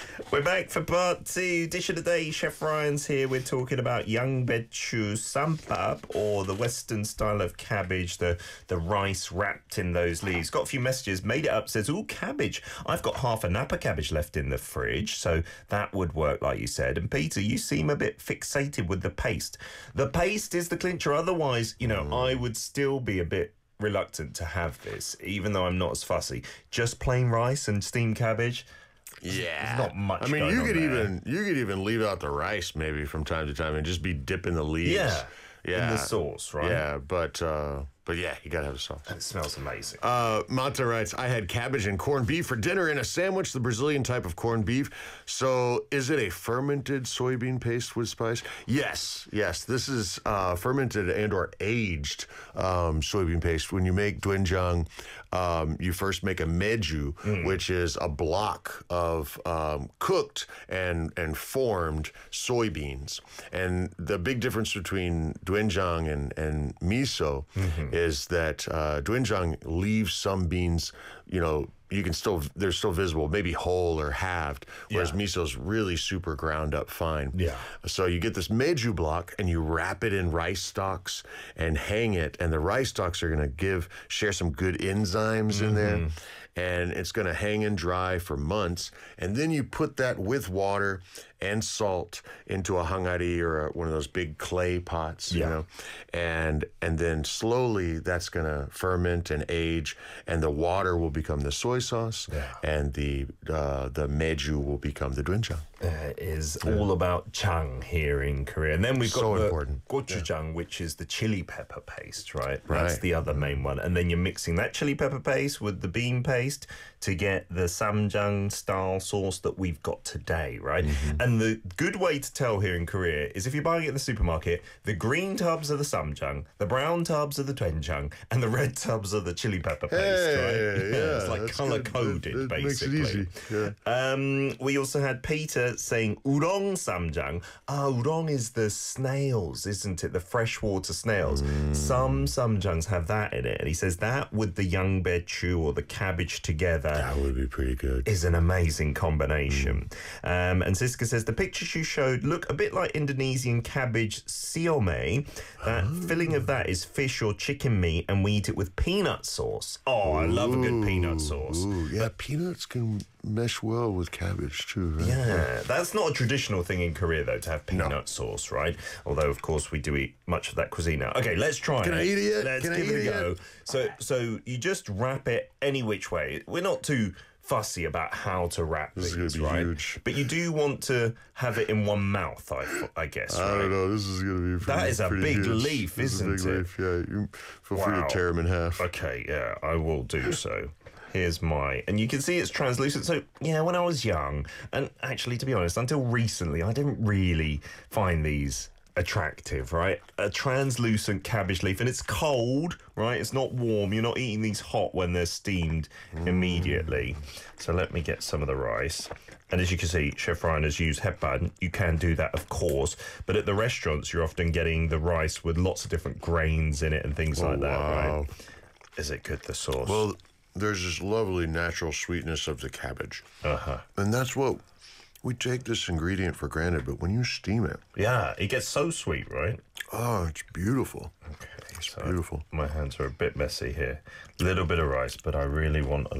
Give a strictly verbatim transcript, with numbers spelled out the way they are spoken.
We're back for part two. Dish of the day. Chef Ryan's here. We're talking about young bechu sampap, or the Western style of cabbage, the, the rice wrapped in those leaves. Got a few messages. Made it up. Says, ooh, cabbage. I've got half a Napa cabbage left in the fridge, so that would work, like you said. And Peter, you seem a bit fixated with the paste. The paste is the clincher. Otherwise, you know, mm. I would still be a bit reluctant to have this, even though I'm not as fussy. Just plain rice and steamed cabbage. Yeah, There's not much. I mean, going you on could there. even you could even leave out the rice maybe from time to time and just be dipping the leaves. Yeah, yeah, in the sauce, right? Yeah, but uh, but yeah, you gotta have the sauce. It smells amazing. Uh, Mata writes, I had cabbage and corned beef for dinner in a sandwich, the Brazilian type of corned beef. So is it a fermented soybean paste with spice? Yes, yes. This is uh, fermented and or aged um, soybean paste. When you make doenjang, um, you first make a meju, mm. which is a block of um, cooked and, and formed soybeans. And the big difference between doenjang and, and miso mm-hmm. is that uh, doenjang leaves some beans, you know, you can still, they're still visible, maybe whole or halved, whereas yeah. miso's really super ground up fine. Yeah. So you get this meju block and you wrap it in rice stalks and hang it, and the rice stalks are going to give, share some good enzymes mm-hmm. in there, and it's going to hang and dry for months. And then you put that with water and salt into a hangari or a, one of those big clay pots, yeah. you know, and and then slowly that's going to ferment and age, and the water will become the soy sauce, yeah. and the uh, the meju will become the doenjang. It is yeah. all about jang here in Korea. And then we've got so the important. gochujang, yeah. which is the chili pepper paste, right? right? That's the other main one. And then you're mixing that chili pepper paste with the bean paste to get the samjang style sauce that we've got today, right? Mm-hmm. And the good way to tell here in Korea is if you're buying it in the supermarket, the green tubs are the samjang, the brown tubs are the doenjang, and the red tubs are the chili pepper paste, hey, right? Yeah, it's like color-coded, that, that basically. Makes it easy. Yeah. Um, we also had Peter saying urong samjang. Ah, urong is the snails, isn't it? The freshwater snails. Mm. Some samjangs have that in it. And he says that with the young bechu or the cabbage together, that would be pretty good. Is an amazing combination. Mm. Um, and Siska says the pictures you showed look a bit like Indonesian cabbage siomay. That oh. filling of that is fish or chicken meat, and we eat it with peanut sauce. Oh, I love a good peanut sauce. Ooh, yeah, but peanuts can mesh well with cabbage too, right? Yeah, that's not a traditional thing in Korea, though, to have peanut no. sauce, right? Although, of course, we do eat much of that cuisine now. Okay, let's try Can it. I eat it yet? Let's Can give I eat it a it go. yet? So, so you just wrap it any which way. We're not too fussy about how to wrap this these, is gonna be right? huge. But you do want to have it in one mouth, I, I guess. I right? don't know. This is going to be pretty, that is a pretty big huge. leaf, this isn't is a big it? Leaf. Yeah, you feel wow. free to tear them in half. Okay, yeah, I will do so. Here's my... And you can see it's translucent. So, yeah, when I was young, and actually, to be honest, until recently, I didn't really find these attractive, right? A translucent cabbage leaf, and it's cold, right? It's not warm. You're not eating these hot when they're steamed mm. immediately. So let me get some of the rice. And as you can see, Chef Ryan has used hetbahn. You can do that, of course. But at the restaurants, you're often getting the rice with lots of different grains in it and things oh, like that, wow. right? Is it good, the sauce? Well, there's this lovely natural sweetness of the cabbage. Uh-huh. And that's what... We take this ingredient for granted, but when you steam it... Yeah, it gets so sweet, right? Oh, it's beautiful. Okay, it's so beautiful. My hands are a bit messy here. A little bit of rice, but I really want a